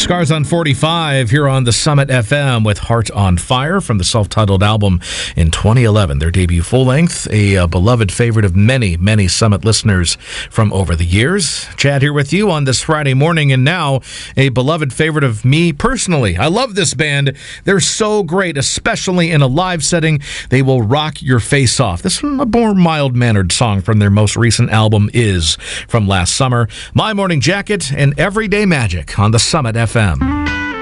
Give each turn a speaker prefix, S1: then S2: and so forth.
S1: Scars on 45 here on the Summit FM with Heart on Fire from the self-titled album in 2011, their debut full-length, a beloved favorite of many, many Summit listeners from over the years. Chad here with you on this Friday morning, and now a beloved favorite of me personally. I love this band. They're so great, especially in a live setting. They will rock your face off. This is a more mild-mannered song from their most recent album, Is, from last summer. My Morning Jacket and Everyday Magic on the Summit FM.